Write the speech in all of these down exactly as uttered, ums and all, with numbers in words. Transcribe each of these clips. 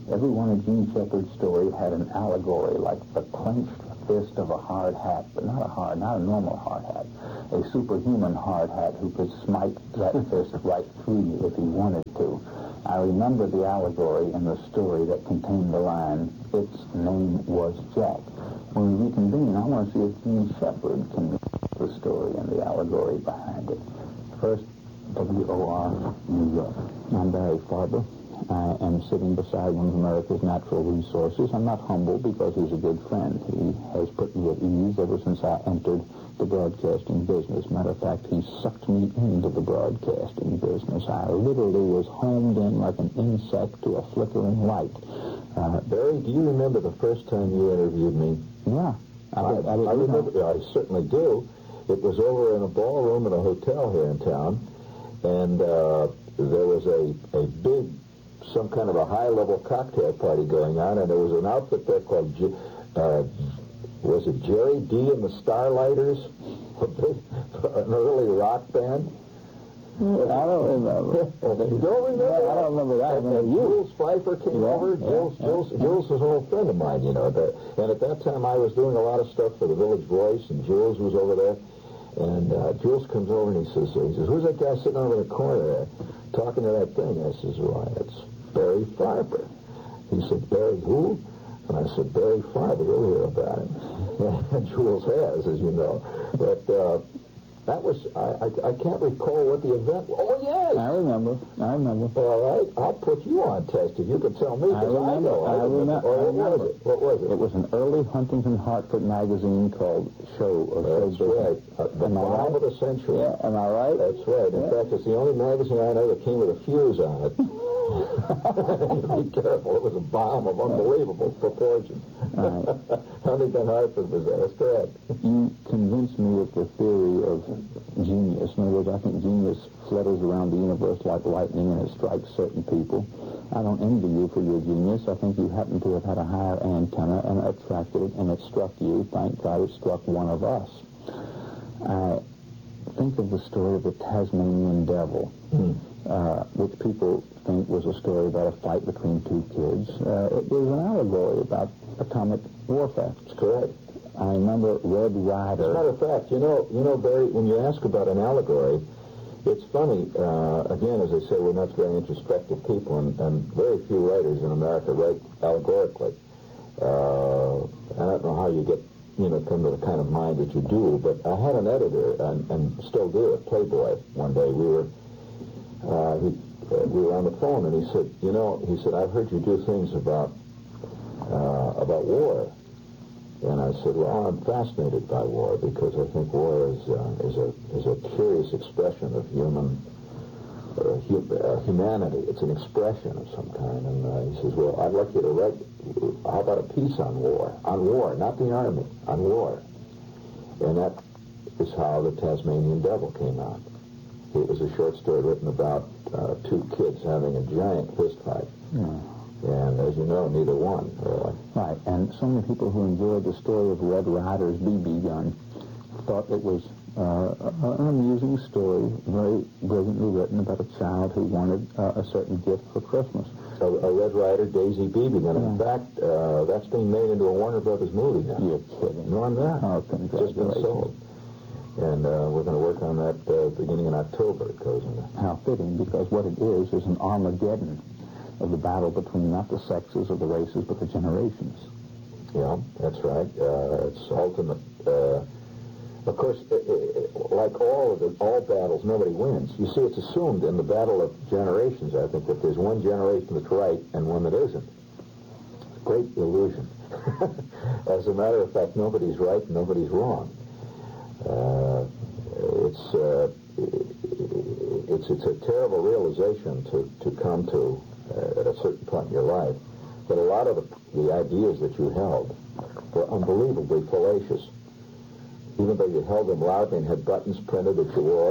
Every one of Gene Shepard's stories had an allegory, like the clenched fist of a hard hat, but not a hard, not a normal hard hat, a superhuman hard hat who could smite that fist right through you if he wanted to. I remember the allegory in the story that contained the line, its name was Jack. When we reconvene, I want to see if Gene Shepard can make the story and the allegory behind it. First, W O R, New York. I'm Barry Farber. I am sitting beside one of America's natural resources. I'm not humble because he's a good friend. He has put me at ease ever since I entered the broadcasting business. Matter of fact, he sucked me into the broadcasting business. I literally was homed in like an insect to a flickering light. Uh, Barry, do you remember the first time you interviewed me? Yeah. I, I, I, I remember. I certainly do. It was over in a ballroom in a hotel here in town, and uh, there was a, a big, some kind of a high-level cocktail party going on, and there was an outfit there called, G- uh, was it Jerry D and the Starlighters? An early rock band? I don't remember. You don't remember? No, I don't remember that. I remember and you. Jules Pfeiffer came yeah, over. Yeah, Jules, yeah, Jules, yeah. Jules was an old friend of mine, you know. The, and at that time, I was doing a lot of stuff for the Village Voice, and Jules was over there. And uh, Jules comes over and he says, he says, who's that guy sitting over in the corner there talking to that thing? I says, why, it's Barry Farber. He said, Barry who? And I said, Barry Farber, you'll hear about him. And Jules has, as you know. But uh, that was, I, I I can't recall what the event was. Oh, yes! I remember. I remember. All right. I'll put you on test if you can tell me. I remember. I, know. I, I remember. Or I what remember. was it? What was it? It was an early Huntington Hartford magazine called Show. Or That's Show right. Uh, the Am I bomb right? of the century. Yeah, am I right? That's right. In Yeah. fact, it's the only magazine I know that came with a fuse on it. Be careful. It was a bomb of unbelievable proportions. Right. Huntington Hartford was there. That's correct. You convinced me of the theory of genius. In other words, I think genius flutters around the universe like lightning and it strikes certain people. I don't envy you for your genius. I think you happen to have had a higher antenna and attracted it, and it struck you. Thank God it struck one of us. I think of the story of the Tasmanian Devil, Hmm. uh, which people think was a story about a fight between two kids. Uh, it was an allegory about atomic warfare. That's correct. I remember Red Ryder. As a matter of fact, you know, you know, Barry, when you ask about an allegory, it's funny. Uh, again, as I say, we're not very introspective people, and, and very few writers in America write allegorically. Uh, I don't know how you get, you know, come to the kind of mind that you do, but I had an editor, and, and still do at Playboy. One day we were, uh, he, uh, we were on the phone, and he said, you know, he said, I've heard you do things about uh, about war. And I said, well, I'm fascinated by war because I think war is uh, is a is a curious expression of human uh, hu- uh, humanity. It's an expression of some kind. And uh, he says, well, I'd like you to write. How about a piece on war? On war, not the army, on war. And that is how the Tasmanian Devil came out. It was a short story written about uh, two kids having a giant fist fight. Yeah. And as you know, neither one, really. Right, and so many people who enjoyed the story of Red Ryder's B B gun thought it was uh, an amusing story, very brilliantly written about a child who wanted uh, a certain gift for Christmas. A, a Red Ryder Daisy B B gun. Yeah. In fact, uh, that's being made into a Warner Brothers movie now. You're kidding. No, I'm not. Oh, Just been congratulations. sold. And uh, we're going to work on that uh, beginning in October. It goes in. How fitting, because what it is is an Armageddon of the battle between not the sexes or the races, but the generations. Yeah, that's right. Uh, it's ultimate. Uh, of course, it, it, like all of the, all battles, nobody wins. You see, it's assumed in the battle of generations, I think, that there's one generation that's right and one that isn't. Great illusion. As a matter of fact, nobody's right and nobody's wrong. Uh, it's, uh, it's it's a terrible realization to, to come to uh, at a certain point in your life, that a lot of the, the ideas that you held were unbelievably fallacious. Even though you held them loudly and had buttons printed that you wore.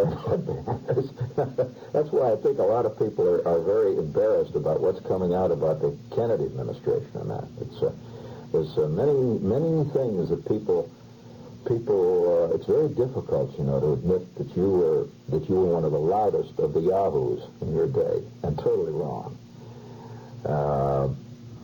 That's why I think a lot of people are, are very embarrassed about what's coming out about the Kennedy administration and that. It's uh, there's uh, many many things that people people. Uh, it's very difficult, you know, to admit that you were that you were one of the loudest of the yahoos in your day, and totally wrong. Uh,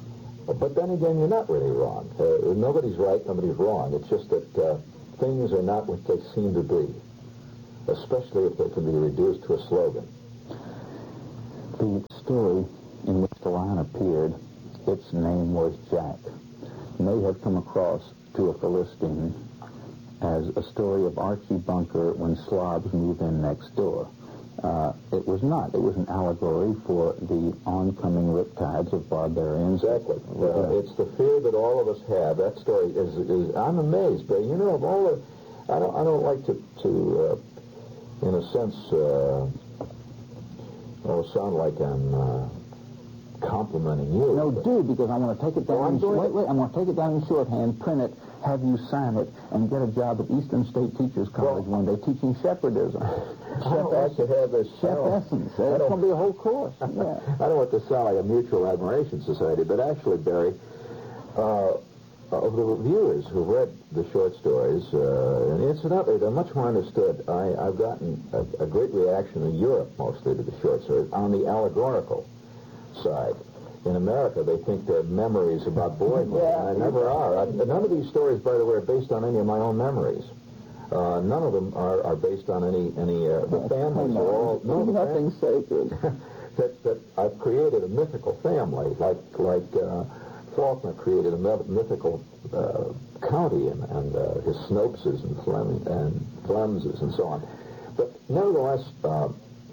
But then again, you're not really wrong. Uh, nobody's right, nobody's wrong. It's just that uh, things are not what they seem to be, especially if they can be reduced to a slogan. The story in which the lion appeared, its name was Jack, may have come across to a Philistine as a story of Archie Bunker when Slavs move in next door. Uh, it was not. It was an allegory for the oncoming riptides of barbarians. Exactly. Uh, it's the fear that all of us have. That story is, is I'm amazed, but you know, of all the, I don't, I don't like to, to uh, in a sense, uh, well, sound like I'm uh, complimenting you. No, do, because I want to take it down. Oh, I'm in, doing wait, it. wait, I want to take it down in shorthand, print it, have you sign it, and get a job at Eastern State Teachers College Well, one day teaching shepherdism. I don't like to have this. Chef Essence. That's going to be a whole course. Yeah. I don't want this to sound like a mutual admiration society, but actually, Barry, uh, of the reviewers who read the short stories, uh, and incidentally, they're much more understood. I, I've gotten a, a great reaction in Europe, mostly, to the short stories, on the allegorical side. In America, they think they're memories about boyhood, Yeah, and they never are. I, none of these stories, by the way, are based on any of my own memories. Uh, none of them are, are based on any any uh, the families are all no nothing sacred. that that I've created a mythical family, like like uh, Faulkner created a mythical uh, county, and, and uh, his Snopes and Flem and Flemses and so on. But nevertheless, uh,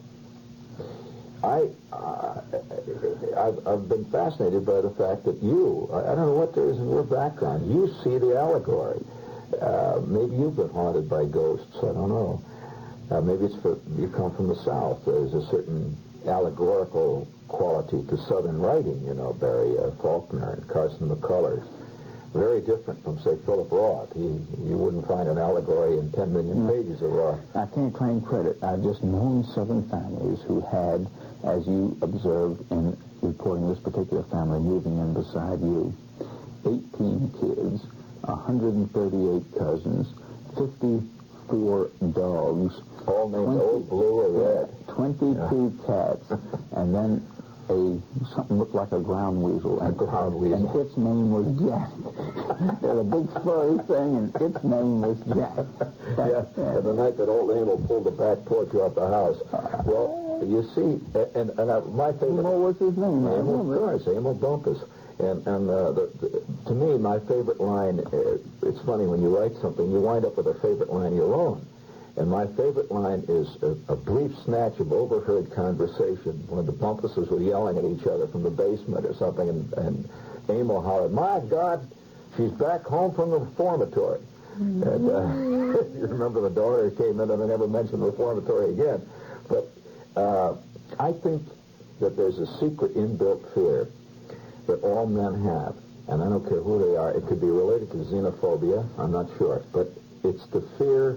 I uh, I've, I've been fascinated by the fact that you I, I don't know what there is in your background. You see the allegory. Uh, maybe you've been haunted by ghosts. I don't know. Uh, maybe it's for you come from the South. There's a certain allegorical quality to Southern writing. You know, Barry uh, Faulkner and Carson McCullers. Very different from, say, Philip Roth. He, you wouldn't find an allegory in ten million No. pages of Roth. I can't claim credit. I've just known Southern families who had, as you observed in reporting this particular family moving in beside you, eighteen kids, one hundred thirty-eight cousins, fifty-four dogs, All named Old Blue or Red. twenty-two Yeah. cats, and then a something looked like a ground weasel. A ground weasel. And its name was Jack. It was a big furry thing, and its name was Jack. Yeah, and the night that old Emil pulled the back porch off the house. Well, you see, and, and uh, my favorite... Emil was his name. I Emil, remember. of course, Emil Bumpus. And, and uh, the, the, to me, my favorite line, uh, it's funny, when you write something, you wind up with a favorite line of your own. And my favorite line is a, a brief snatch of overheard conversation when the Bumpuses were yelling at each other from the basement or something, and, and Emil hollered, "My God, she's back home from the reformatory." Mm-hmm. And uh, you remember the daughter came in and they never mentioned the reformatory again. But uh, I think that there's a secret inbuilt fear that all men have, and I don't care who they are. It could be related to xenophobia, I'm not sure, but it's the fear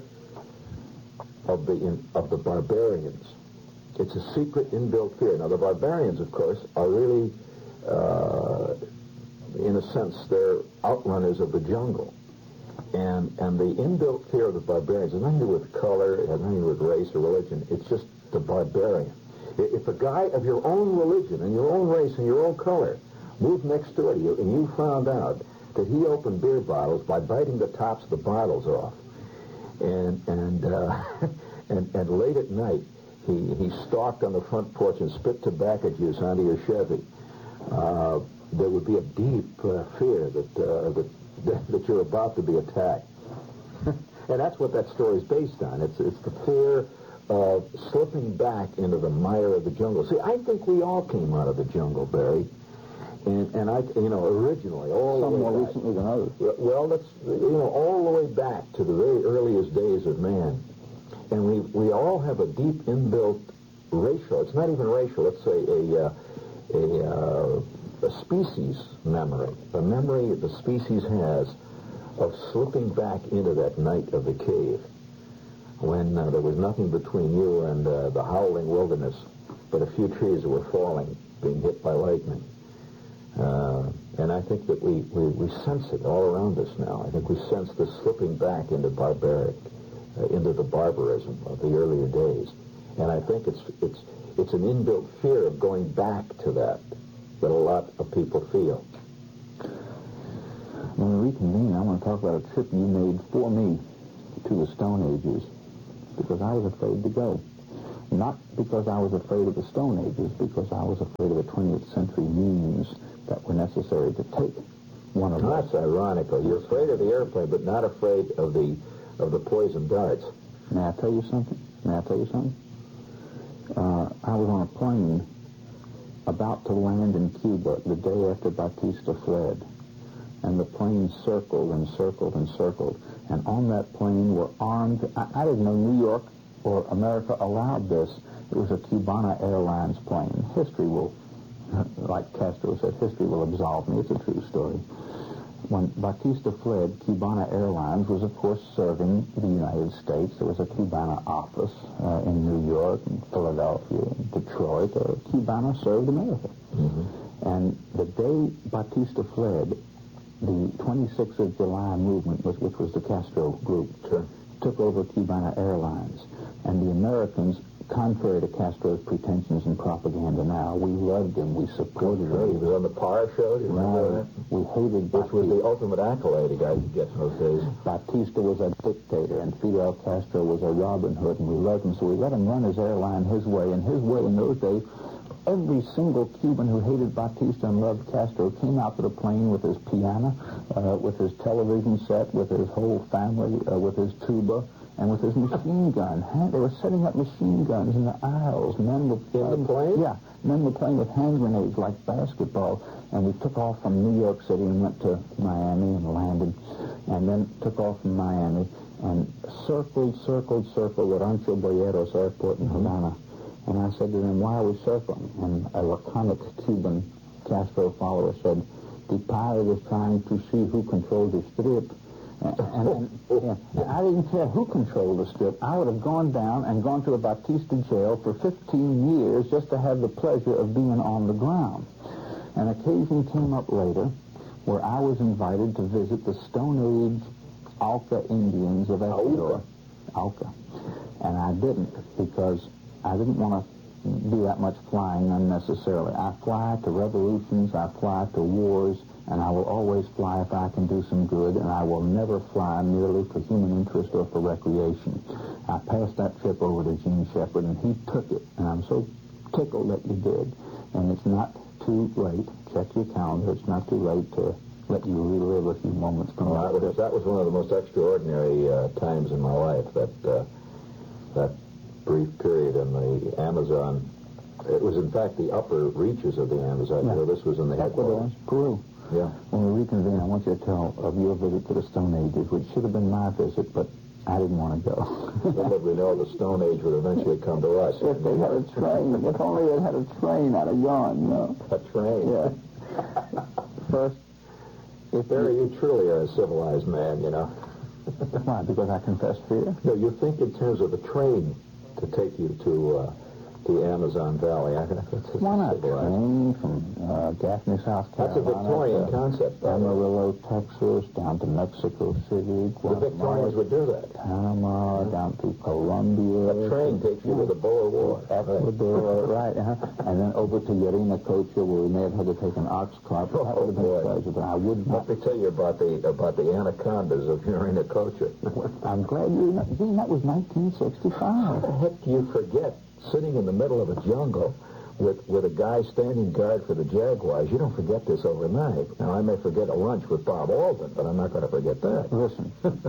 of the in, of the barbarians. It's a secret inbuilt fear. Now, the barbarians, of course, are really, uh, in a sense, they're outrunners of the jungle. And and the inbuilt fear of the barbarians has nothing to do with color, it has nothing to do with race or religion. It's just the barbarian. If a guy of your own religion and your own race and your own color moved next door to you and you found out that he opened beer bottles by biting the tops of the bottles off, and and uh, and, and late at night he he stalked on the front porch and spit tobacco juice onto your Chevy, uh, there would be a deep uh, fear that, uh, that that you're about to be attacked. And that's what that story is based on. It's it's the fear of slipping back into the mire of the jungle. See, I think we all came out of the jungle, Barry. And, and I, you know, originally, all Some the way more back, recently than others. well, let's, you know, all the way back to the very earliest days of man. And we we all have a deep inbuilt racial, it's not even racial, let's say a, uh, a, uh, a species memory, a memory the species has of slipping back into that night of the cave when uh, there was nothing between you and uh, the howling wilderness but a few trees that were falling, being hit by lightning. Uh, and I think that we, we, we sense it all around us now. I think we sense this slipping back into barbaric, uh, into the barbarism of the earlier days. And I think it's it's it's an inbuilt fear of going back to that that a lot of people feel. reconvene, I want to talk about a trip you made for me to the Stone Ages, because I was afraid to go. Not because I was afraid of the Stone Ages, because I was afraid of the twentieth century means that were necessary to take one of oh, us. That's ironical. You're afraid of the airplane, but not afraid of the of the poison darts. May I tell you something? May I tell you something? Uh, I was on a plane about to land in Cuba the day after Batista fled. And the plane circled and circled and circled. And on that plane were armed... I, I didn't know New York or America allowed this. It was a Cubana Airlines plane. History will, like Castro said, history will absolve me. It's a true story. When Batista fled, Cubana Airlines was, of course, serving the United States. There was a Cubana office uh, in New York and Philadelphia and Detroit. Uh, Cubana served America. Mm-hmm. And the day Batista fled, the twenty-sixth of July movement, which, which was the Castro group, sure. took over Cubana Airlines. And the Americans, contrary to Castro's pretensions and propaganda now, we loved him, we supported oh, him. He was on the Parr show, do you remember right. that? We hated Which Batista. was the ultimate accolade a guy could get in those days. Batista was a dictator, and Fidel Castro was a Robin Hood, and we loved him, so we let him run his airline his way. And his way in those days, every single Cuban who hated Batista and loved Castro came out to the plane with his piano, uh, with his television set, with his whole family, uh, with his tuba, and with his machine gun. They were setting up machine guns in the aisles. Men were in the plane? Yeah, men were playing with hand grenades like basketball. And we took off from New York City and went to Miami and landed, and then took off from Miami and circled, circled, circled at Rancho Boyeros Airport in Havana. And I said to them, why are we circling? And a laconic Cuban Castro follower said, the pirate is trying to see who controls the strip. And, and, and, yeah, and I didn't care who controlled the strip. I would have gone down and gone to the Batista jail for fifteen years just to have the pleasure of being on the ground. An occasion came up later where I was invited to visit the Stone Age Auca Indians of Ecuador. Auca. And I didn't, because I didn't want to do that much flying unnecessarily. I fly to revolutions, I fly to wars, and I will always fly if I can do some good, and I will never fly merely for human interest or for recreation. I passed that trip over to Gene Shepard, and he took it, and I'm so tickled that you did. And it's not too late. Check your calendar. It's not too late to let you relive a few moments from well, that trip. That was one of the most extraordinary uh, times in my life, that uh, that brief period in the Amazon. It was, in fact, the upper reaches of the Amazon. Yeah. You know, this was in the Ecuador, Peru. Yeah. When we reconvene, I want you to tell of your visit to the Stone Ages, which should have been my visit, but I didn't want to go. Little did we know the Stone Age would eventually come to us. If they had a train, if only they had a train out of yarn, you know. A train? Yeah. First, if Barry, you truly are a civilized man, you know. Why? Because I confess fear? No, you think in terms of the train to take you to uh, the Amazon Valley. I, that's Why not? Train from uh, Gaffney, South Carolina. That's a Victorian concept. Amarillo, Texas, down to Mexico City. The Victorians would do that. Panama, down to Colombia. A train takes you to the Boer War. Ecuador, right. Uh-huh. And then over to Yarinacocha, where we may have had to take an ox cart. But that would have been a pleasure, but I would not. Let me tell you about the about the anacondas of Yarinacocha. I'm glad you know. Gee, that was nineteen sixty-five. How the heck do you forget? Sitting in the middle of a jungle with, with a guy standing guard for the Jaguars. You don't forget this overnight. Now, I may forget a lunch with Bob Alden, but I'm not going to forget that. Listen,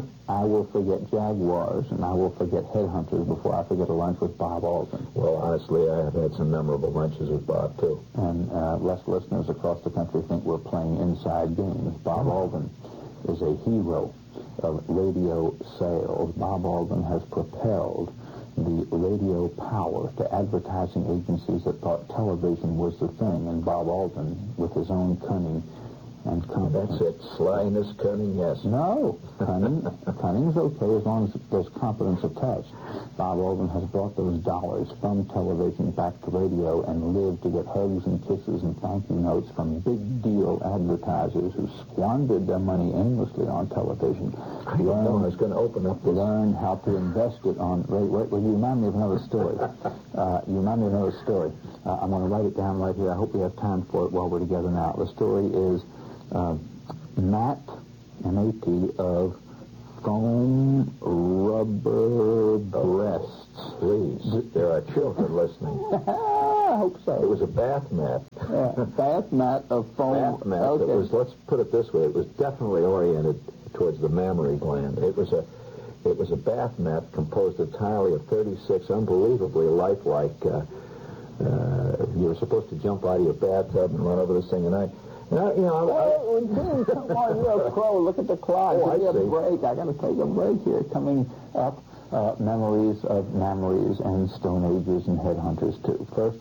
I will forget Jaguars, and I will forget headhunters before I forget a lunch with Bob Alden. Well, honestly, I have had some memorable lunches with Bob, too. And uh, less listeners across the country think we're playing inside games. Bob Alden is a hero of radio sales. Bob Alden has propelled the radio power to advertising agencies that thought television was the thing, and Bob Alden, with his own cunning and competence. That's it. Slyness, cunning, yes. No. Cunning. Cunning's okay as long as there's competence attached. Bob Alden has brought those dollars from television back to radio and lived to get hugs and kisses and thank you notes from big deal advertisers who squandered their money aimlessly on television. I didn't know I was going to open up this. Learn how to invest it on... Wait, wait, well, you remind me of another story. Uh, you remind me of another story. Uh, I'm going to write it down right here. I hope we have time for it while we're together now. The story is uh, Matt M A T, of foam rubber breasts. Please, there are children listening. I hope so. It was a bath mat. uh, bath mat of foam. Bath mat. Okay. It was, let's put it this way, it was definitely oriented towards the mammary gland. It was a it was a bath mat composed entirely of thirty-six unbelievably lifelike. Uh, uh, you were supposed to jump out of your bathtub and run over this thing, and I, and I you know, I, Well, Jimmy, come on, you're a pro. Look at the clock. Oh, Give me I a see. break. I got to take a break here. Coming up, uh, memories of memories and Stone Agers and headhunters too. First,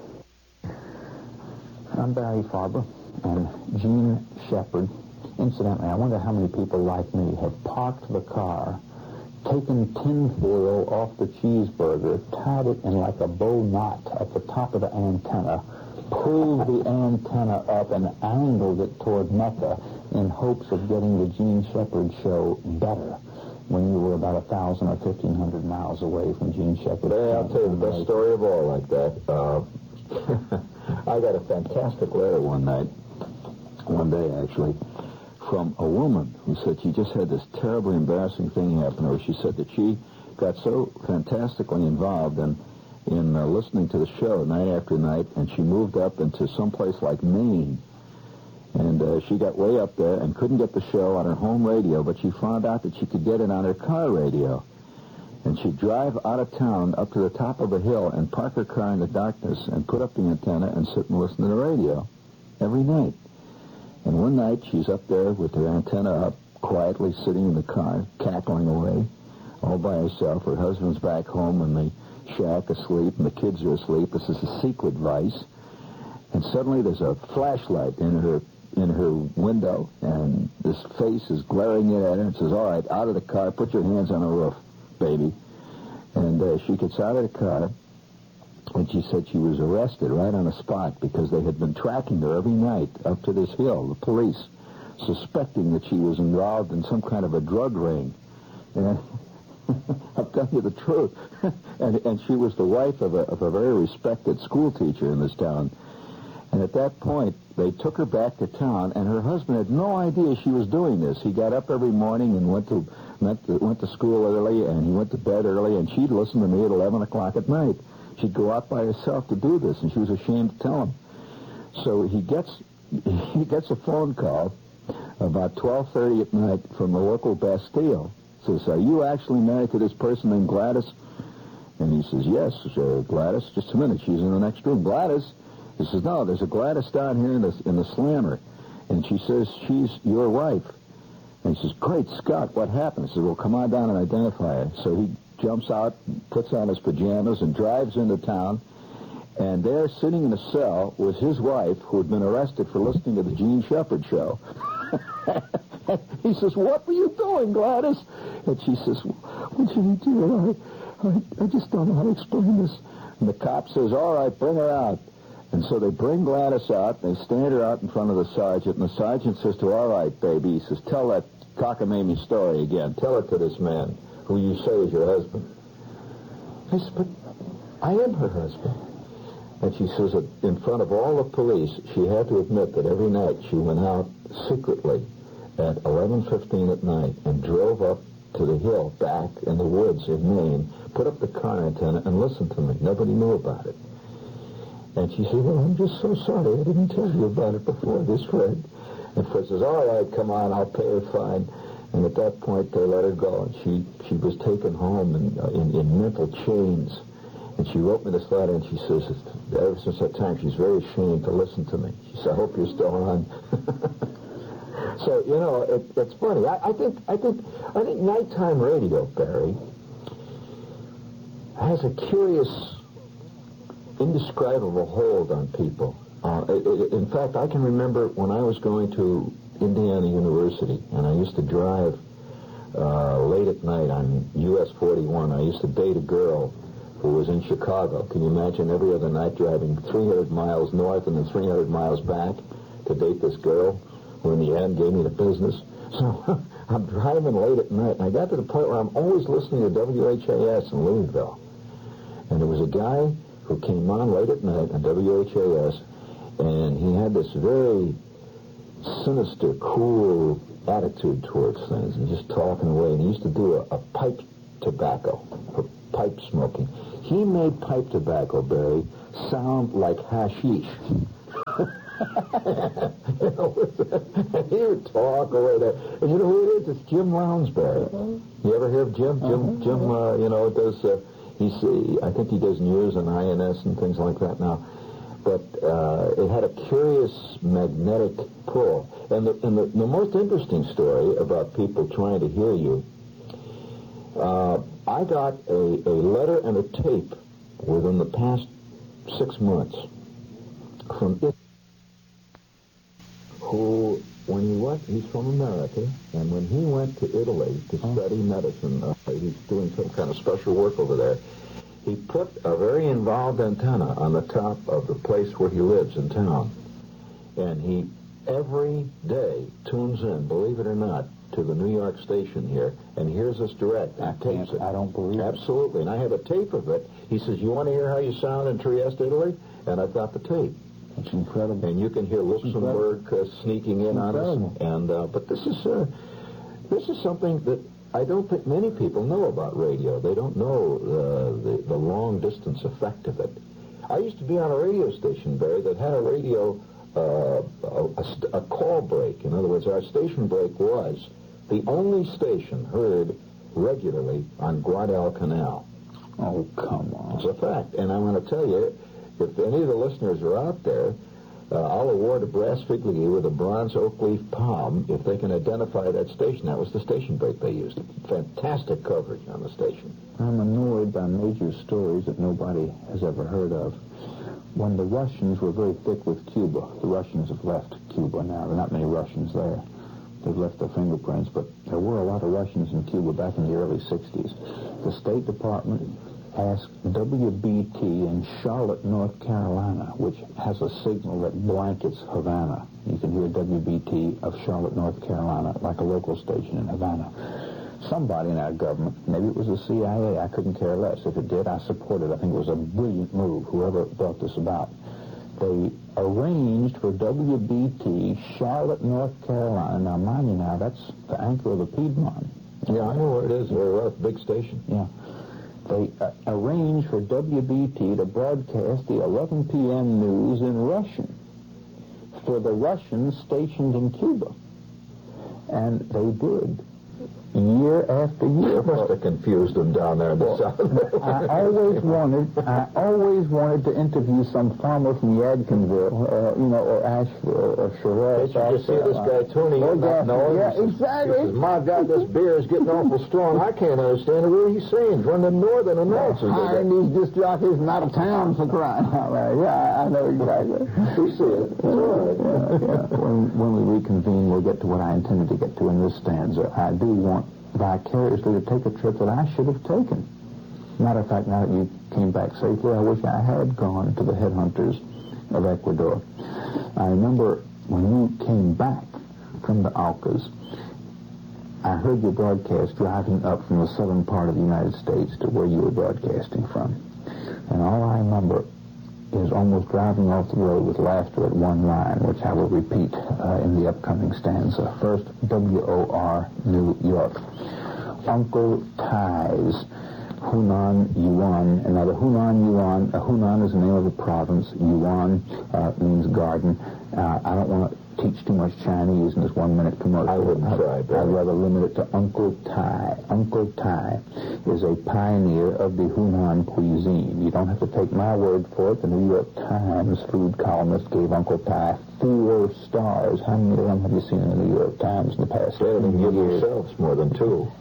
I'm Barry Farber and Gene Shepard. Incidentally, I wonder how many people like me have parked the car, taken tinfoil off the cheeseburger, tied it in like a bow knot at the top of the antenna, pulled the antenna up and angled it toward Mecca in hopes of getting the Gene Shepard show better when you were about a thousand or fifteen hundred miles away from Gene Shepard. Hey, I'll tell you the best story of all like that. Uh, I got a fantastic letter one night, one day actually, from a woman who said she just had this terribly embarrassing thing happen to her. She said that she got so fantastically involved in, in uh, listening to the show night after night, and she moved up into some place like Maine. And uh, she got way up there and couldn't get the show on her home radio, but she found out that she could get it on her car radio. And she'd drive out of town up to the top of a hill and park her car in the darkness and put up the antenna and sit and listen to the radio every night. And one night, she's up there with her antenna up, quietly sitting in the car, cackling away, all by herself. Her husband's back home in the shack asleep, and the kids are asleep. This is a secret vice. And suddenly, there's a flashlight in her in her window, and this face is glaring in at her and says, "All right, out of the car, put your hands on the roof, baby." And uh, she gets out of the car, and she said she was arrested right on the spot because they had been tracking her every night up to this hill, the police, suspecting that she was involved in some kind of a drug ring. And I'll tell you the truth. and and she was the wife of a, of a very respected school teacher in this town. And at that point, they took her back to town, and her husband had no idea she was doing this. He got up every morning and went to went to, went to school early, and he went to bed early, and she'd listen to me at eleven o'clock at night. She'd go out by herself to do this, and she was ashamed to tell him. So he gets he gets a phone call about twelve thirty at night from the local Bastille. Says, "Are you actually married to this person named Gladys?" And he says, "Yes, uh, Gladys. Just a minute. She's in the next room." "Gladys?" He says, "No, there's a Gladys down here in the, in the slammer." And she says, "She's your wife." And he says, "Great Scott, what happened?" He says, "Well, come on down and identify her." So he jumps out, puts on his pajamas, and drives into town. And there, sitting in a cell, was his wife, who had been arrested for listening to the Gene Shepard show. He says, "What were you doing, Gladys?" And she says, "Well, Jimmy, dear, I, I, I just don't know how to explain this." And the cop says, "All right, bring her out." And so they bring Gladys out, they stand her out in front of the sergeant, and the sergeant says to her, "All right, baby," he says, "tell that cockamamie story again. Tell it to this man, who you say is your husband." I said, "But I am her husband." And she says that in front of all the police, she had to admit that every night she went out secretly at eleven fifteen at night and drove up to the hill back in the woods in Maine, put up the car antenna, and listened to me. Nobody knew about it. And she said, "Well, I'm just so sorry. I didn't tell you about it before this, Fred." And Fred says, "All right, come on, I'll pay her fine." And at that point, they let her go. And she, she was taken home in, uh, in, in mental chains. And she wrote me this letter, and she says, ever since that time, she's very ashamed to listen to me. She said, "I hope you're still on." So, you know, it, it's funny. I, I think I think, I think nighttime radio, Barry, has a curious, indescribable hold on people. Uh, it, it, in fact, I can remember when I was going to Indiana University, and I used to drive uh, late at night on U S forty-one. I used to date a girl who was in Chicago. Can you imagine every other night driving three hundred miles north and then three hundred miles back to date this girl, who in the end gave me the business? So I'm driving late at night, and I got to the point where I'm always listening to W H A S in Louisville. And there was a guy who came on late at night on W H A S, and he had this very sinister, cool attitude towards things and just talking away. And he used to do a, a pipe tobacco for pipe smoking. He made pipe tobacco, Barry, sound like hashish. You know, and he would talk away there. And you know who it is? It's Jim Lounsbury. You ever hear of Jim? Jim, Jim. Uh, you know, does. Uh, he's. Uh, I think he does news and I N S and things like that now. But uh, it had a curious magnetic pull. And the and the, the most interesting story about people trying to hear you. Uh, I got a, a letter and a tape within the past six months from it. Who, when he went, he's from America, and when he went to Italy to study medicine, uh, he's doing some kind of special work over there, he put a very involved antenna on the top of the place where he lives in town. And he, every day, tunes in, believe it or not, to the New York station here, and hears us direct and I tapes it. I don't believe it. Absolutely. And I have a tape of it. He says, you want to hear how you sound in Trieste, Italy? And I've got the tape. It's incredible. And you can hear Luxembourg uh, sneaking in incredible. on us. And uh, but this is uh, this is something that I don't think many people know about radio. They don't know uh, the the long distance effect of it. I used to be on a radio station, Barry, that had a radio uh, a, a call break. In other words, our station break was the only station heard regularly on Guadalcanal. Oh, come on. It's a fact. And I'm going to tell you, if any of the listeners are out there, uh, I'll award a brass figurine with a bronze oak leaf palm if they can identify that station. That was the station break they used. Fantastic coverage on the station. I'm annoyed by major stories that nobody has ever heard of. When the Russians were very thick with Cuba, the Russians have left Cuba now. There are not many Russians there. They've left their fingerprints, but there were a lot of Russians in Cuba back in the early sixties. The State Department asked W B T in Charlotte, North Carolina, which has a signal that blankets Havana. You can hear W B T of Charlotte, North Carolina, like a local station in Havana. Somebody in our government, maybe it was the C I A, I couldn't care less. If it did, I supported it. I think it was a brilliant move, whoever brought this about. They arranged for W B T, Charlotte, North Carolina. Now, mind you now, that's the anchor of the Piedmont. Yeah, I know where it is. Very well. Big station. Yeah. They uh, arranged for W B T to broadcast the eleven p.m. news in Russian for the Russians stationed in Cuba. And they did. Year after year. Must have confused them down there in the Well, south. I always wanted, I always wanted to interview some farmer from Yadkinville, uh, you know, or Asheville, or Charlotte. Did you just see this guy Tony? Oh, yeah, no, yeah, he says, exactly. He says, my God, this beer is getting awful strong. I can't understand a word he's saying. It's one of the northern announcers. Hiring these disc jockeys from out of town for crying out loud. Yeah, I, I know exactly. We see it. It's all right. Yeah, yeah. When, when we reconvene, we'll get to what I intended to get to in this stanza. I do want vicariously to take a trip that I should have taken. Matter of fact, now that you came back safely, I wish I had gone to the headhunters of Ecuador. I remember when you came back from the Alcas, I heard your broadcast driving up from the southern part of the United States to where you were broadcasting from. And all I remember is almost driving off the road with laughter at one line, which I will repeat uh, in the upcoming stanza. First, W O R, New York. Uncle Ty's Hunan Yuan. And now the Hunan Yuan, uh, Hunan is the name of the province. Yuan uh, means garden. Uh, I don't want to teach too much Chinese in this one-minute commercial. I wouldn't try, Barry. I'd rather limit it to Uncle Tai. Uncle Tai is a pioneer of the Hunan cuisine. You don't have to take my word for it. The New York Times food columnist gave Uncle Tai four stars. How many of them have you seen in the New York Times in the past They don't even give years? themselves more than two.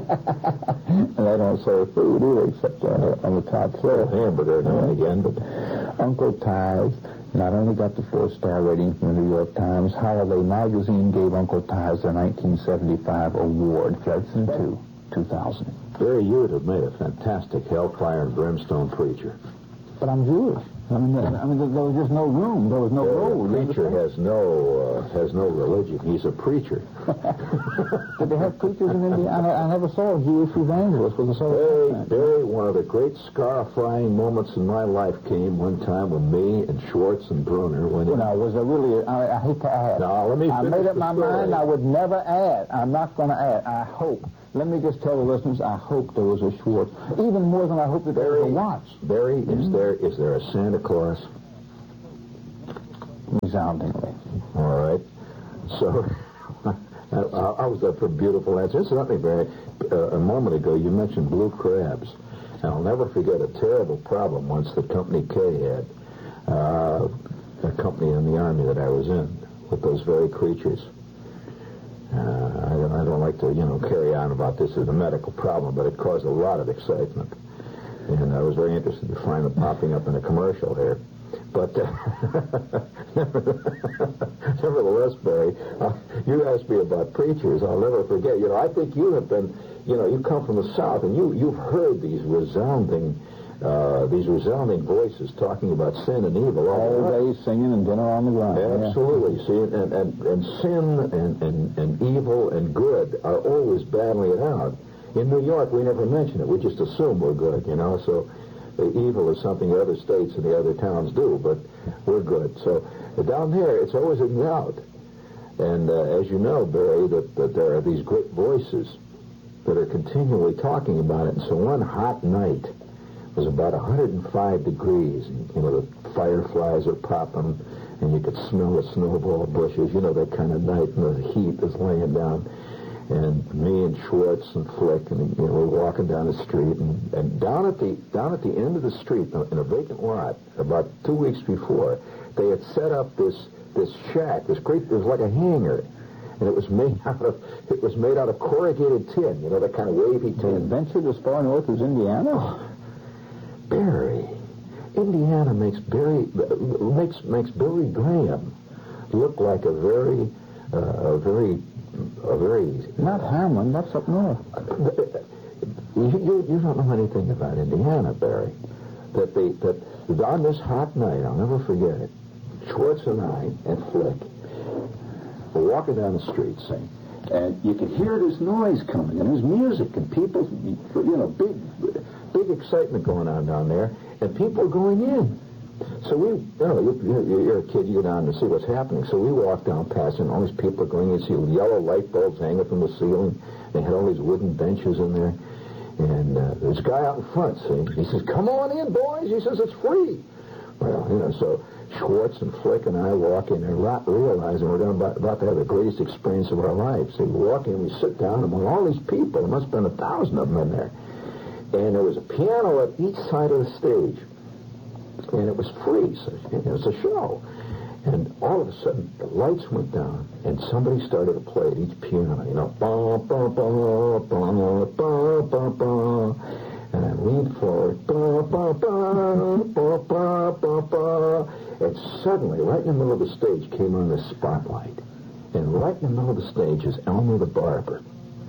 And they don't serve food either, except on the, on the top floor. Hamburger now and again, but Uncle Ty's not only got the four-star rating from the New York Times, Holiday Magazine gave Uncle Ty's their nineteen seventy-five award. Judson, two, two thousand. Barry, you would have made a fantastic hellfire and brimstone preacher. But I'm Jewish. I mean, I mean, there was just no room. There was no road. The preacher has no uh, has no religion. He's a preacher. Did they have preachers in Indiana? I, I never saw a Jewish evangelist with a sort Very, of very one of the great scar-frying moments in my life came one time with me and Schwartz and Bruner. When you know, was there really? I, I hate to add. No, let me. I made up my mind. I would never add. I'm not going to add. I hope. Let me just tell the listeners, I hope there was a Schwartz. Even more than I hope that there was a Watts. Barry, mm-hmm. is there is there a Santa Claus? Resoundingly. All right. So, I, I was up for a beautiful answer. Incidentally, Barry, uh, a moment ago you mentioned blue crabs. And I'll never forget a terrible problem once that Company K had. Uh, a company in the Army that I was in with those very creatures. Uh, I, don't, I don't like to, you know, carry on about this as a medical problem, but it caused a lot of excitement. And I was very interested to find them popping up in a commercial here. But uh, nevertheless, Barry, uh, you asked me about preachers. I'll never forget. You know, I think you have been, you know, you come from the South, and you, you've heard these resounding Uh, these resounding voices talking about sin and evil all, all day singing and dinner on the ground. Absolutely. Yeah. See, and, and, and sin and, and, and evil and good are always battling it out. In New York, we never mention it. We just assume we're good, you know. So the evil is something the other states and the other towns do, but we're good. So down there, it's always in doubt. And uh, as you know, Barry, that, that there are these great voices that are continually talking about it. And so one hot night, it was about one hundred five degrees, and, you know, the fireflies are popping, and you could smell the snowball bushes, you know, that kind of night, and the heat is laying down. And me and Schwartz and Flick, and, you know, we're walking down the street, and, and down at the down at the end of the street, in a vacant lot, about two weeks before, they had set up this this shack, this great, it was like a hangar. And it was made out of it was made out of corrugated tin, you know, that kind of wavy tin. They ventured as far north as Indiana? Oh. Barry, Indiana makes Barry makes makes Billy Graham look like a very, uh, a very, a very. Not Harmon. That's up north. You, you, you don't know anything about Indiana, Barry. That they that on this hot night, I'll never forget it. Schwartz and I and Flick were walking down the street, saying, and you could hear this noise coming, and there's music, and people, you know, big. Big excitement going on down there, and people are going in. So we, you know, you're, you're a kid, you go down to see what's happening. So we walk down past, and all these people are going in. You see yellow light bulbs hanging from the ceiling. They had all these wooden benches in there. And uh, there's a guy out in front, see? He says, come on in, boys. He says, it's free. Well, you know, so Schwartz and Flick and I walk in there, not realizing we're about, about to have the greatest experience of our lives. So we walk in, we sit down, and among all these people, there must have been a thousand of them in there. And there was a piano at each side of the stage. And it was free, so it was a show. And all of a sudden, the lights went down, and somebody started to play at each piano, you know, ba, ba, ba, ba, ba, ba, ba. And I leaned forward, ba, ba, ba, ba, ba, ba, ba. And suddenly, right in the middle of the stage, came on this spotlight. And right in the middle of the stage is Elmer the barber.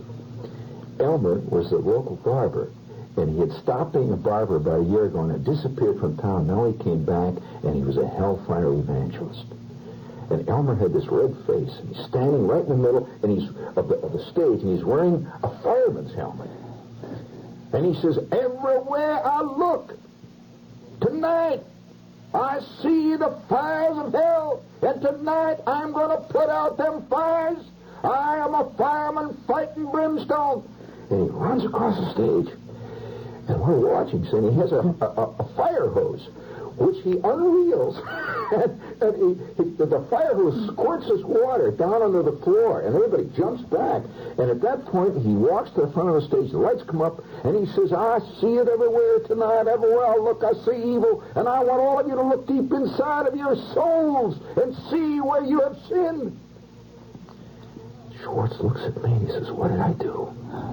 Elmer was the local barber. And he had stopped being a barber about a year ago and had disappeared from town. Now he came back, and he was a hellfire evangelist. And Elmer had this red face, and he's standing right in the middle and he's of the, of the stage, and he's wearing a fireman's helmet. And he says, everywhere I look, tonight I see the fires of hell, and tonight I'm going to put out them fires. I am a fireman fighting brimstone. And he runs across the stage. And we're watching, and he has a, a, a fire hose, which he unreels, and, and he, he, the fire hose squirts his water down onto the floor, and everybody jumps back. And at that point, he walks to the front of the stage, the lights come up, and he says, I see it everywhere tonight, everywhere I look, I see evil, and I want all of you to look deep inside of your souls and see where you have sinned. Schwartz looks at me, and he says, what did I do?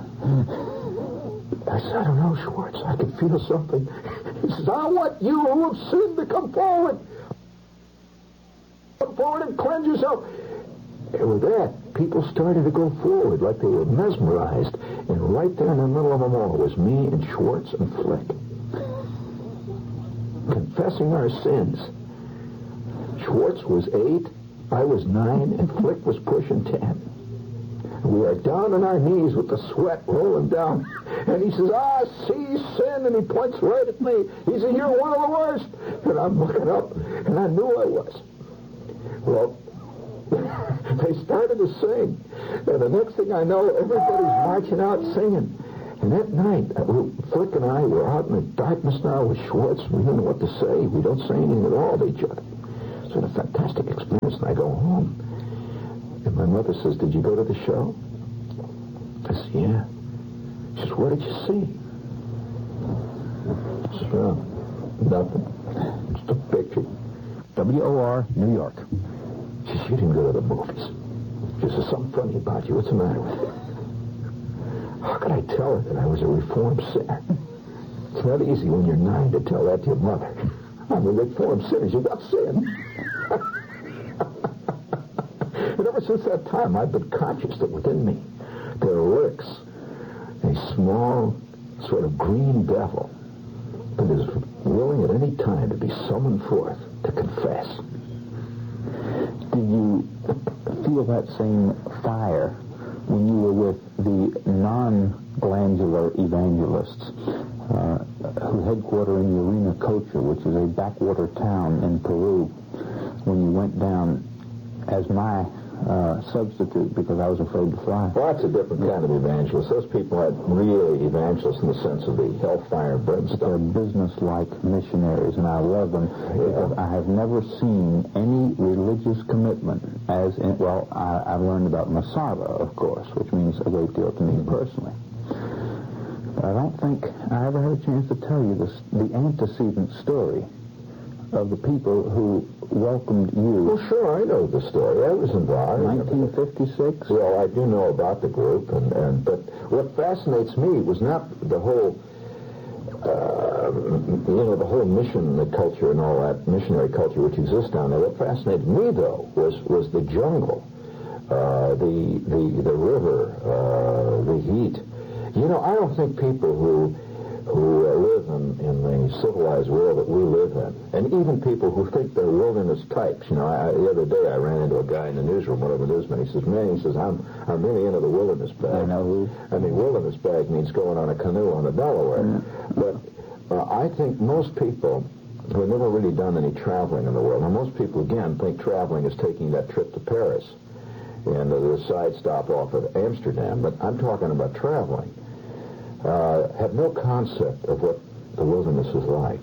I said, I don't know, Schwartz. I can feel something. He says, I want you who have sinned to come forward. Come forward and cleanse yourself. And with that, people started to go forward like they were mesmerized. And right there in the middle of them all was me and Schwartz and Flick. confessing our sins. Schwartz was eight, I was nine, and Flick was pushing ten. We are down on our knees with the sweat rolling down. And he says, ah, see sin, and he points right at me. He said, you're one of the worst. And I'm looking up, and I knew I was. Well, they started to sing. And the next thing I know, everybody's marching out singing. And that night, Flick and I were out in the darkness now with Schwartz. We didn't know what to say. We don't say anything at all to each other. It's been a fantastic experience, and I go home. And my mother says, did you go to the show? I said, yeah. She says, what did you see? I said, well, nothing. Just a picture. W O R, New York. She said, you didn't go to the movies. She says, something funny about you. What's the matter with you? How could I tell her that I was a reformed sinner? It's not easy when you're nine to tell that to your mother. I'm a reformed sinner. She said, what sin? And ever since that time, I've been conscious that within me there lurks a small, sort of green devil that is willing at any time to be summoned forth to confess. Did you feel that same fire when you were with the non-glandular evangelists uh, who headquarter in Urina Cocha, which is a backwater town in Peru, when you went down as my uh, substitute because I was afraid to fly? Well, that's a different kind of evangelist. Those people aren't really evangelists in the sense of the hellfire and brimstone. They're business-like missionaries, and I love them because I have never seen any religious commitment as in, well, I, I've learned about Masada, of course, which means a great deal to me personally. But I don't think I ever had a chance to tell you this, the antecedent story of the people who welcomed you. Well, sure, I know the story. I was involved. nineteen fifty-six? Well, I do know about the group, and, and but what fascinates me was not the whole, uh, you know, the whole mission culture and all that, missionary culture which exists down there. What fascinated me, though, was, was the jungle, uh, the, the, the river, uh, the heat. You know, I don't think people who who uh, live in, in the civilized world that we live in, and even people who think they're wilderness types. You know, I, the other day I ran into a guy in the newsroom, one of the newsmen. He says, man, he says, I'm I'm really into the wilderness bag. I know who. I mean, wilderness bag means going on a canoe on the Delaware. Mm-hmm. But uh, I think most people who have never really done any traveling in the world, now most people, again, think traveling is taking that trip to Paris and uh, the side stop off of Amsterdam, but I'm talking about traveling. Uh, have no concept of what the wilderness is like.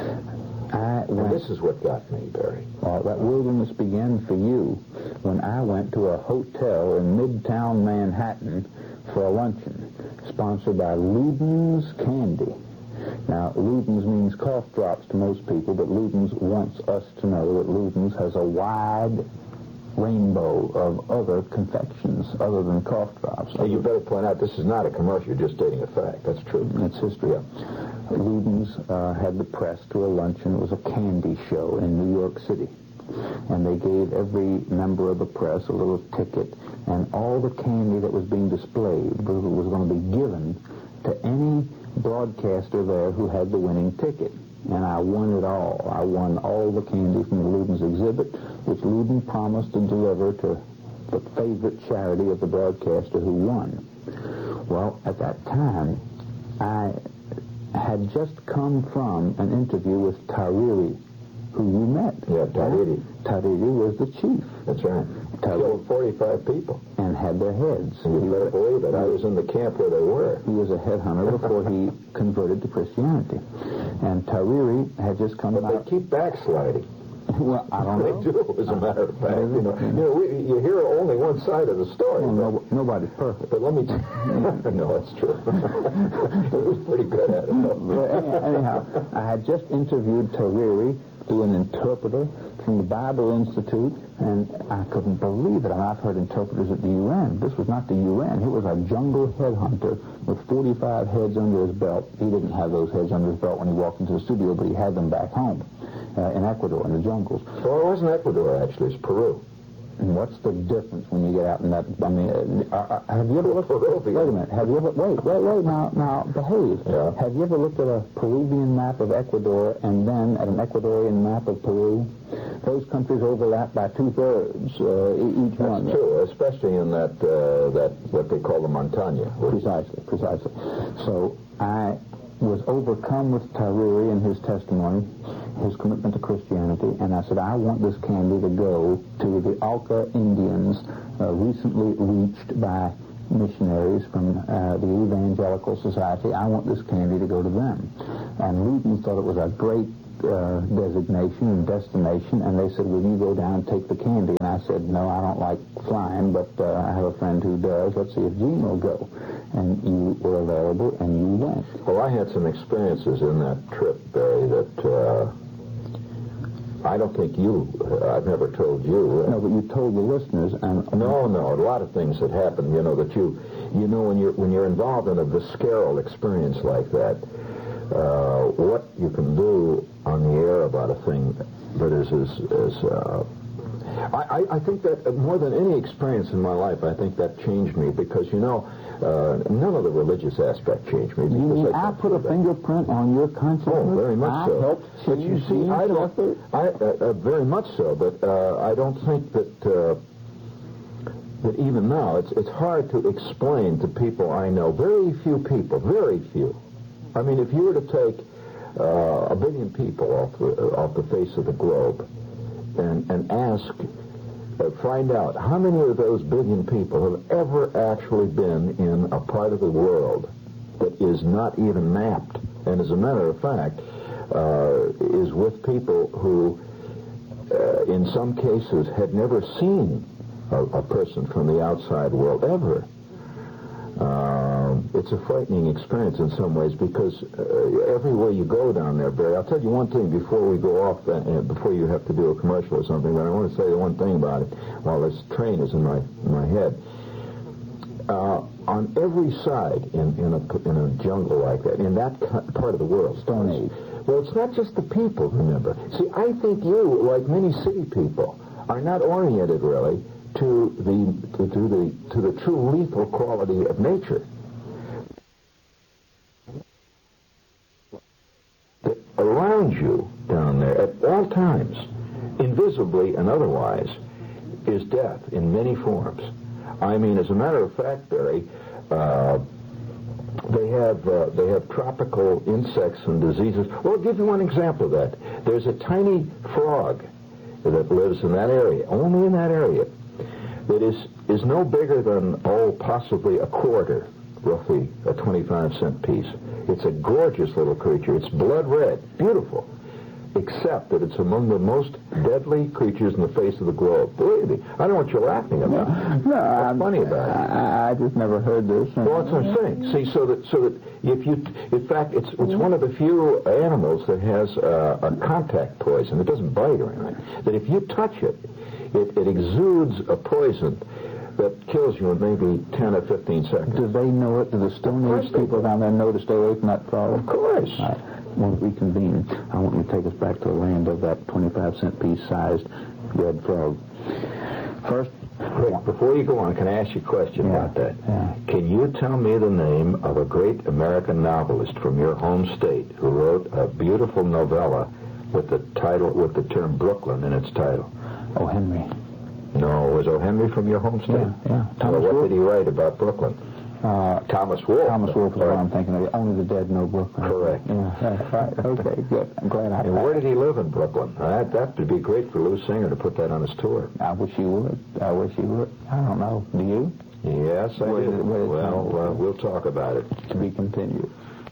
I and this is what got me, Barry. Well, that wilderness began for you when I went to a hotel in Midtown Manhattan for a luncheon, sponsored by Luden's Candy. Now, Luden's means cough drops to most people, but Luden's wants us to know that Luden's has a wide rainbow of other confections other than cough drops. Hey, you better point out this is not a commercial. You're just stating a fact. That's true. It's history. Yeah. Luden's uh, had the press to a luncheon. It was a candy show in New York City. And they gave every member of the press a little ticket, and all the candy that was being displayed was, was going to be given to any broadcaster there who had the winning ticket. And I won it all. I won all the candy from the Luden's exhibit, which Luden promised to deliver to the favorite charity of the broadcaster who won. Well, at that time, I had just come from an interview with Tariri, who you met. Yeah, Tariri. Tariri was the chief. That's right. Killed forty-five people. And had their heads. And you better believe it. I was in the camp where they were. He was a headhunter before he converted to Christianity. And Tariri had just come but out. They keep backsliding. Well, I don't they know. They do, as a matter of fact. You know, you, know we, you hear only one side of the story. Well, no, nobody's perfect. But let me tell you. No, that's true. He was pretty good at it, though. Anyhow, I had just interviewed Tariri through an interpreter from the Bible Institute, and I couldn't believe it. I mean, I've heard interpreters at the U N. This was not the U N. He was a jungle headhunter with forty-five heads under his belt. He didn't have those heads under his belt when he walked into the studio, but he had them back home uh, in Ecuador, in the jungles. Well, it wasn't Ecuador, actually. It's Peru. And what's the difference when you get out in that. I mean, uh, uh, have you ever looked? Wait a minute. Have you ever? Wait, wait, wait. Now, now, behave. Yeah. Have you ever looked at a Peruvian map of Ecuador and then at an Ecuadorian map of Peru? Those countries overlap by two thirds uh, each That's one. That's true, especially in that uh, that what they call the montaña. Precisely, precisely. So I was overcome with Tariri and his testimony, his commitment to Christianity, and I said, I want this candy to go to the Auca Indians, uh, recently reached by missionaries from uh, the Evangelical Society. I want this candy to go to them. And Luton thought it was a great uh, designation and destination, and they said, will you go down and take the candy? And I said, no, I don't like flying, but uh, I have a friend who does. Let's see if Gene will go. And you were available, and you went. Well, I had some experiences in that trip, Barry, that uh, I don't think you, uh, I've never told you. No, but you told the listeners. And No, no, a lot of things that happen, you know, that you, you know, when you're, when you're involved in a visceral experience like that, uh, what you can do on the air about a thing that is, is, is uh, I, I, I think that more than any experience in my life, I think that changed me because, you know, uh, none of the religious aspect changed me. You mean I, I put a that. fingerprint on your consciousness? Oh, very much I so. Helped but you see, I don't, I, uh, uh, very much so, but uh, I don't think that uh, that even now, it's, it's hard to explain to people I know, very few people, very few. I mean, if you were to take uh, a billion people off the, uh, off the face of the globe and, and ask, uh, find out how many of those billion people have ever actually been in a part of the world that is not even mapped, and as a matter of fact, uh, is with people who, uh, in some cases, had never seen a, a person from the outside world ever. Uh, it's a frightening experience in some ways because uh, everywhere you go down there, Barry, I'll tell you one thing before we go off, uh, before you have to do a commercial or something, but I want to say one thing about it while this train is in my, in my head. Uh, on every side in, in, a, in a jungle like that, in that part of the world, Stone Age. Well, it's not just the people, remember. See, I think you, like many city people, are not oriented really to the to, to the to the true lethal quality of nature. That around you down there at all times, invisibly and otherwise, is death in many forms. I mean, as a matter of fact, Barry, uh, they have uh, they have tropical insects and diseases. Well, I'll give you one example of that. There's a tiny frog that lives in that area, only in that area, that is is no bigger than, oh, possibly a quarter, roughly a twenty-five cent piece. It's a gorgeous little creature. It's blood red, beautiful, except that it's among the most deadly creatures in the face of the globe. Believe me, I don't know what you're laughing about. No, no What's I'm, funny about it? I, I just never heard this. Well, that's what I'm saying. See, so that so that if you, in fact, it's it's one of the few animals that has uh, a contact poison. It doesn't bite or anything. That if you touch it, it, it exudes a poison that kills you in maybe ten or fifteen seconds. Do they know it? Do the Stone Age people down there know to stay away from that frog? Of course. All right. When we convene, I want you to take us back to the land of that twenty-five cent piece sized red frog. First, Wait, before you go on, can I ask you a question yeah, about that? Yeah. Can you tell me the name of a great American novelist from your home state who wrote a beautiful novella with the title, with the term Brooklyn in its title? O. Henry. No, was O. Henry from your home state? Yeah, yeah. Thomas well, what Wolfe? Did he write about Brooklyn? Uh, Thomas Wolfe. Thomas Wolfe is what I'm thinking of. Only the dead know Brooklyn. Correct. Yeah, that's right. Okay, good. I'm glad I... And where did he live in Brooklyn? That, that would be great for Lou Singer to put that on his tour. I wish he would. I wish he would. I don't know. Do you? Yes, I where do. Did, where well, uh, we'll talk about it. To be continued.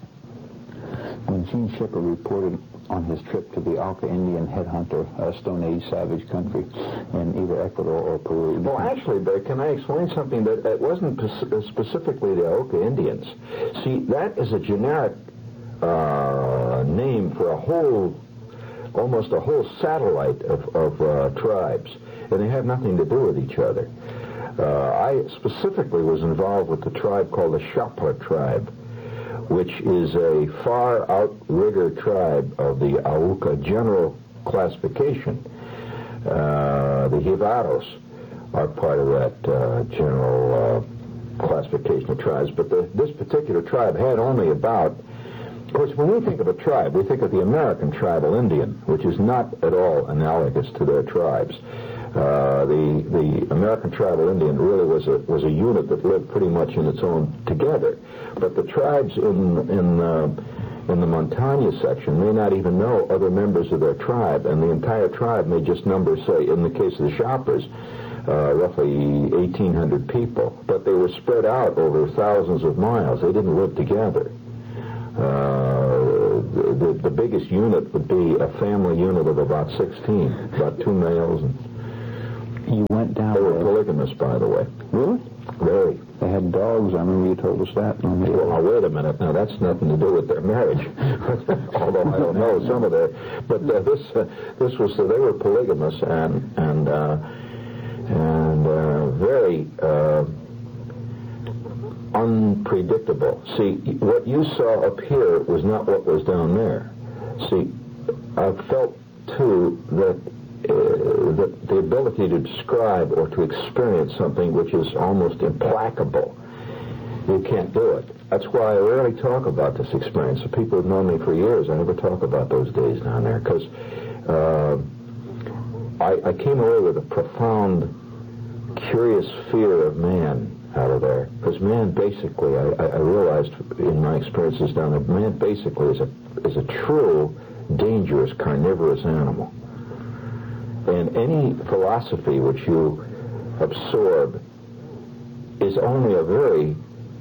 When Gene Shipper reported on his trip to the Auca Indian headhunter, uh, Stone Age savage country in either Ecuador or Peru. Well, actually, Barry, can I explain something that it wasn't specifically the Auca Indians? See, that is a generic uh, name for a whole, almost a whole satellite of, of uh, tribes, and they have nothing to do with each other. Uh, I specifically was involved with the tribe called the Shapur tribe, which is a far outrigger tribe of the Auca general classification. Uh, the Jivaros are part of that uh, general uh, classification of tribes. But the, this particular tribe had only about, of course, when we think of a tribe, we think of the American tribal Indian, which is not at all analogous to their tribes. Uh, the the American tribal Indian really was a was a unit that lived pretty much in its own together. But the tribes in in uh, in the Montaña section may not even know other members of their tribe, and the entire tribe may just number, say, in the case of the Shoppers, uh, roughly eighteen hundred people. But they were spread out over thousands of miles. They didn't live together. Uh, the, the, the biggest unit would be a family unit of about sixteen, about two males. And you went down. They were there. polygamous, by the way. Really? Very. They had dogs. I remember you told us that. Well, now, wait a minute. Now, that's nothing to do with their marriage. Although I don't know some of their. But uh, this uh, this was uh, they were polygamous and and uh, and uh, very uh, unpredictable. See, what you saw up here was not what was down there. See, I felt too that. Uh, the, the ability to describe or to experience something which is almost implacable. You can't do it. That's why I rarely talk about this experience. The people who've known me for years, I never talk about those days down there because uh, I, I came away with a profound, curious fear of man out of there. Because man basically, I, I realized in my experiences down there, man basically is a, is a true, dangerous, carnivorous animal. And any philosophy which you absorb is only a very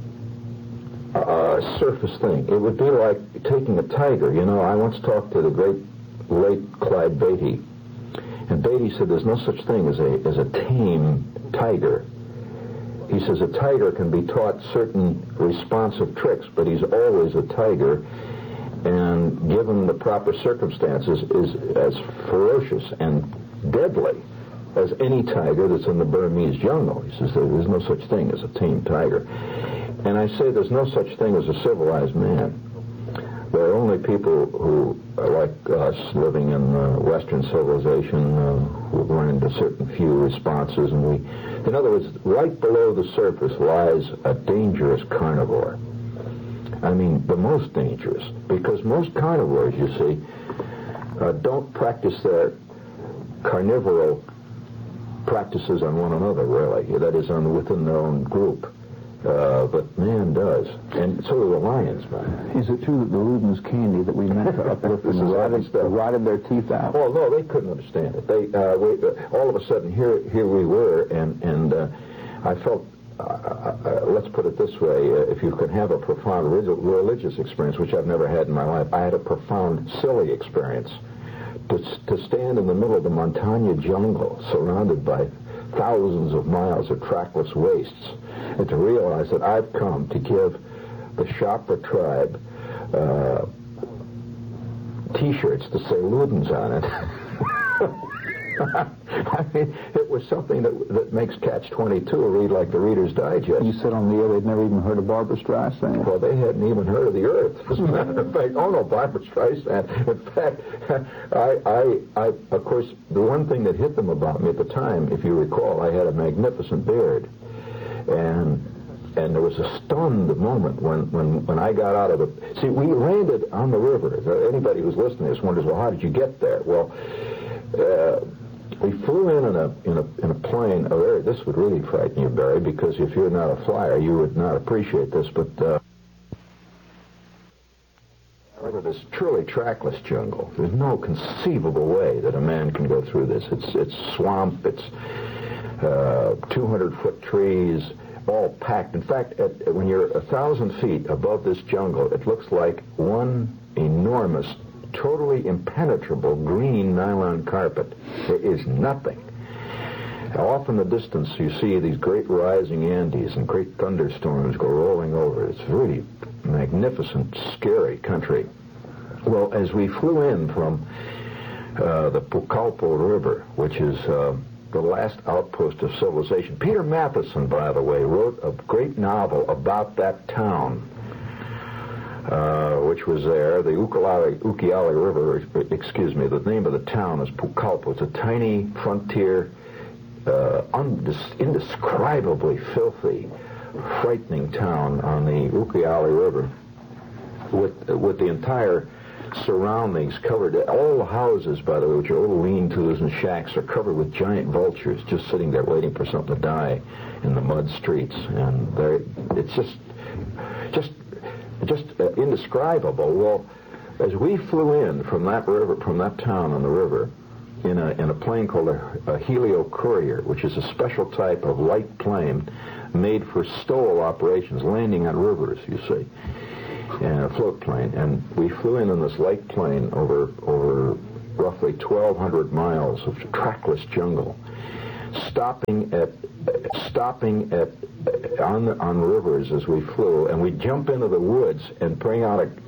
uh, surface thing. It would be like taking a tiger. You know, I once talked to the great late Clyde Beatty, and Beatty said there's no such thing as a as a tame tiger. He says a tiger can be taught certain responsive tricks, but he's always a tiger, and given the proper circumstances, is as ferocious and deadly as any tiger that's in the Burmese jungle. He says there's no such thing as a tame tiger. And I say there's no such thing as a civilized man. There are only people who are like us, living in uh, Western civilization, uh, who've learned a certain few responses. And we, in other words, right below the surface lies a dangerous carnivore. I mean, the most dangerous, because most carnivores, you see, uh, don't practice their carnivoral practices on one another, really. That is, on within their own group. Uh, but man does. And so do the lions, man. Is it true that the Luden's candy that we meant to uplift them rotted, rotted their teeth out? Oh, no, they couldn't understand it. They, uh, we, uh, all of a sudden, here here we were, and, and uh, I felt, uh, uh, let's put it this way, uh, if you could have a profound religious experience, which I've never had in my life, I had a profound silly experience. To, to stand in the middle of the Montaña jungle, surrounded by thousands of miles of trackless wastes, and to realize that I've come to give the Shopper tribe uh, T-shirts to say Ludens on it. I mean, it was something that that makes Catch twenty-two read like the Reader's Digest. You said on the air they'd never even heard of Barbra Streisand. Well, they hadn't even heard of the Earth, as a matter of fact. Oh, no, Barbra Streisand. In fact, I, I, I, of course, the one thing that hit them about me at the time, if you recall, I had a magnificent beard. And and there was a stunned moment when, when, when I got out of the... See, we landed on the river. Anybody who's listening to this wonders, well, how did you get there? Well, uh, we flew in in a, in a, in a plane. Oh, Barry, this would really frighten you, Barry, because if you're not a flyer, you would not appreciate this, but... Uh, this truly trackless jungle. There's no conceivable way that a man can go through this. It's it's swamp, it's uh, two hundred foot trees, all packed. In fact, at, when you're a thousand feet above this jungle, it looks like one enormous, totally impenetrable green nylon carpet. There is nothing. Off in the distance, you see these great rising Andes and great thunderstorms go rolling over. It's really magnificent, scary country. Well, as we flew in from uh, the Pucallpa River, which is uh, the last outpost of civilization, Peter Matheson, by the way, wrote a great novel about that town, uh, which was there, the Ucayali, Ucayali River, excuse me, the name of the town is Pucallpa. It's a tiny frontier uh, undis- indescribably filthy, frightening town on the Ucayali River, with with the entire surroundings covered. All the houses, by the way, which are little lean-tos and shacks, are covered with giant vultures just sitting there waiting for something to die in the mud streets. And they're, it's just, just, just uh, indescribable. Well, as we flew in from that river, from that town on the river, in a in a plane called a, a Helio Courier, which is a special type of light plane made for S T O L operations, landing on rivers, you see. And a float plane, and we flew in on this light plane over over roughly twelve hundred miles of trackless jungle, stopping at stopping at on the, on rivers as we flew, and we jump into the woods and bring out a